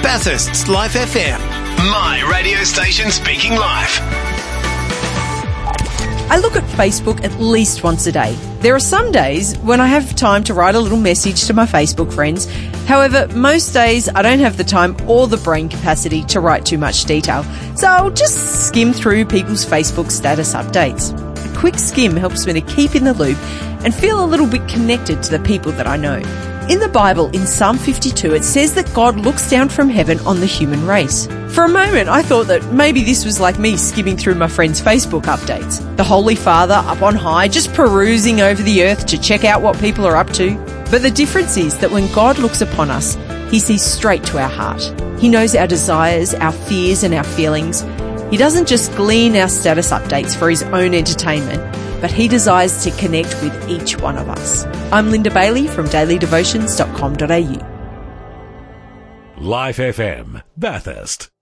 Bathurst's Life FM. My radio station speaking live. I look at Facebook at least once a day. There are some days when I have time to write a little message to my Facebook friends. However, most days I don't have the time or the brain capacity to write too much detail. So I'll just skim through people's Facebook status updates. A quick skim helps me to keep in the loop and feel a little bit connected to the people that I know. In the Bible, in Psalm 52, it says that God looks down from heaven on the human race. For a moment, I thought that maybe this was like me skimming through my friends' Facebook updates. The Holy Father up on high, just perusing over the earth to check out what people are up to. But the difference is that when God looks upon us, he sees straight to our heart. He knows our desires, our fears and our feelings. He doesn't just glean our status updates for his own entertainment, but he desires to connect with each one of us. I'm Linda Bailey from dailydevotions.com.au. Life FM, Bathurst.